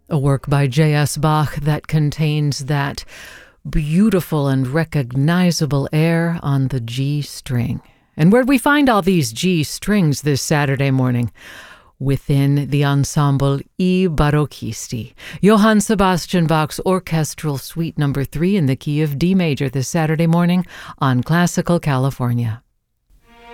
a work by J.S. Bach that contains that beautiful and recognizable air on the G string. And where'd we find all these G strings this Saturday morning? Within the ensemble I Barocchisti, Johann Sebastian Bach's Orchestral Suite No. 3 in the key of D major this Saturday morning on Classical California.